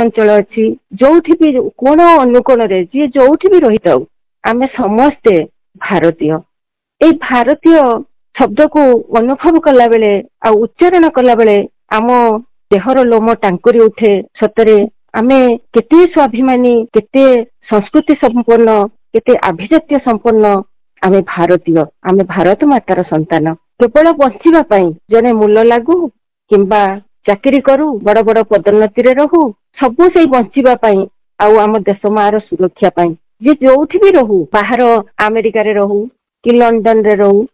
ଅଞ୍ଚଳ ଅଛି, ଯୋଉଠି ବି କୋଣ ଅନୁକୋଣରେ ଯିଏ ଯୋଉଠି ବି ରହିଥାଉ, ଆମେ ସମସ୍ତେ ଭାରତୀୟ। ଏଇ ଭାରତୀୟ ଶବ୍ଦକୁ ଅନୁଭବ କଲା ବେଳେ ଆଉ ଉଚ୍ଚାରଣ କଲା ବେଳେ ଆମ ଦେହର ଲୋମ ଟାଙ୍କୁରି ଉଠେ। ସତରେ ଆମେ କେତେ ସ୍ୱାଭିମାନୀ, କେତେ ସଂସ୍କୃତି ସମ୍ପନ୍ନ, କେତେ ଆଭିଜାତ୍ୟ ସମ୍ପନ୍ନ। ଆମେ ଭାରତୀୟ, ଆମେ ଭାରତ ମାତାର ସନ୍ତାନ। କେବଳ ବଞ୍ଚିବା ପାଇଁ ଜଣେ ମୂଲ ଲାଗୁ କିମ୍ବା ଚାକିରି କରୁ, ବଡ ବଡ ପଦୋନ୍ନତିରେ ରହୁ, ସବୁ ସେଇ ବଞ୍ଚିବା ପାଇଁ ଆଉ ଆମ ଦେଶ ମାର ସୁରକ୍ଷା ପାଇଁ। ଯେ ଯୋଉଠି ବି ରହୁ, ବାହାର ଆମେରିକାରେ ରହୁ କି ଲଣ୍ଡନରେ ରହୁ,